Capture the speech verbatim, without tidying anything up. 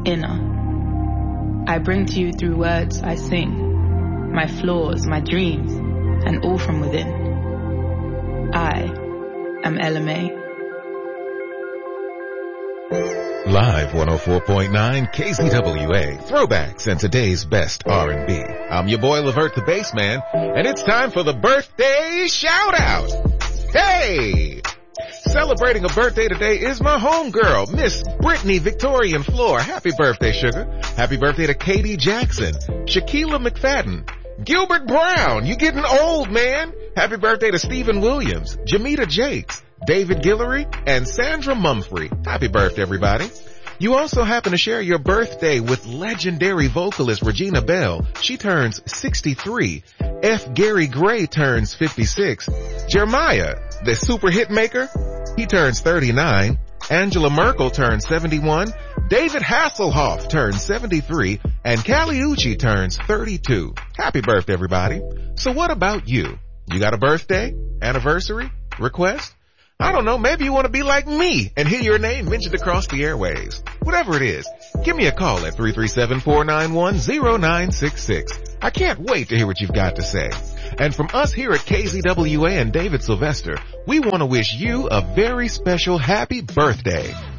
inner. I bring to you through words I sing, my flaws, my dreams, and all from within. I am Ella May. Live one oh four point nine K Z W A, throwbacks and today's best R and B. I'm your boy Levert the Bassman, and it's time for the birthday shout out. Hey! Celebrating a birthday today is my homegirl, Miss Brittany Victorian Floor. Happy birthday, sugar. Happy birthday to Katie Jackson, Shaquila McFadden, Gilbert Brown. You getting old, man. Happy birthday to Stephen Williams, Jamita Jakes, David Guillory, and Sandra Mumfrey. Happy birthday, everybody. You also happen to share your birthday with legendary vocalist Regina Bell. She turns sixty-three. F. Gary Gray turns fifty-six. Jeremiah, the super hit maker, he turns thirty-nine. Angela Merkel turns seventy-one. David Hasselhoff turns seventy-three. And Callie Uchii turns thirty-two. Happy birthday, everybody. So what about you? You got a birthday, anniversary, request? I don't know, maybe you want to be like me and hear your name mentioned across the airwaves. Whatever it is, give me a call at three three seven, four nine one, zero nine six six. I can't wait to hear what you've got to say. And from us here at K Z W A and David Sylvester, we want to wish you a very special happy birthday.